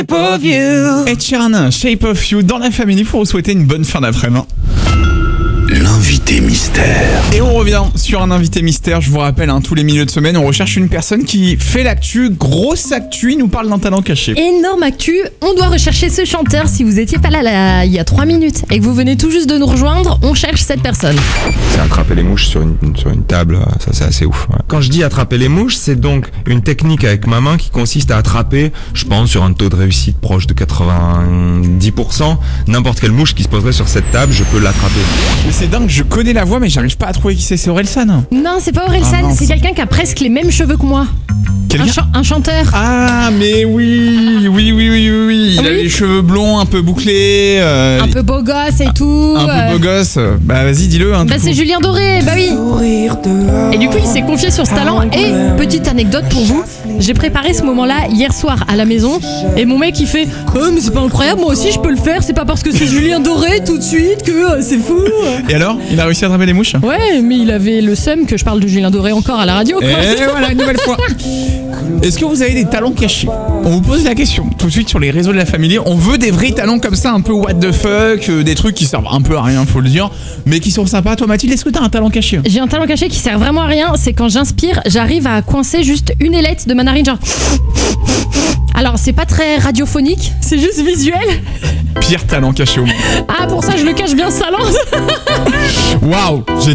Ed Sheeran, Shape of You dans la famille pour vous souhaiter une bonne fin d'après-midi. L'invité mystère. Et on revient sur un invité mystère, je vous rappelle, tous les milieux de semaine, on recherche une personne qui fait l'actu, grosse actu, il nous parle d'un talent caché. Énorme actu, on doit rechercher ce chanteur. Si vous étiez pas là il y a 3 minutes et que vous venez tout juste de nous rejoindre, on cherche cette personne. C'est attraper les mouches sur une table, ça c'est assez ouf. Ouais. Quand je dis attraper les mouches, c'est donc une technique avec ma main qui consiste à attraper, je pense sur un taux de réussite proche de 90%, n'importe quelle mouche qui se poserait sur cette table, je peux l'attraper. Mais c'est dingue, je connais la voix mais j'arrive pas à trouver qui c'est Orelsan. Non, c'est pas Orelsan, Ah, c'est quelqu'un qui a presque les mêmes cheveux que moi. Quelqu'un Un chanteur. Ah mais oui. Il a les cheveux blonds un peu bouclés. Un peu beau gosse et tout. Un peu beau gosse. Bah vas-y, dis-le. Bah c'est Julien Doré, bah oui. Et du coup il s'est confié sur ce talent. Et petite anecdote pour vous, j'ai préparé ce moment-là hier soir à la maison. Et mon mec il fait mais c'est pas incroyable, moi aussi je peux le faire. C'est pas parce que c'est Julien Doré tout de suite que c'est fou. Et alors, il a réussi à attraper les mouches? Ouais, mais il avait le seum que je parle de Julien Doré encore à la radio, quoi. Et voilà, une nouvelle fois. Est-ce que vous avez des talents cachés? On vous pose la question tout de suite sur les réseaux de la famille. On veut des vrais talents comme ça, un peu what the fuck, des trucs qui servent un peu à rien, faut le dire, mais qui sont sympas. Toi Mathilde, est-ce que t'as un talent caché? J'ai un talent caché qui sert vraiment à rien, c'est quand j'inspire, j'arrive à coincer juste une ailette de ma narine, genre... Alors c'est pas très radiophonique, c'est juste visuel. Pire talent caché au monde. Ah pour ça je le cache bien salant. Waouh.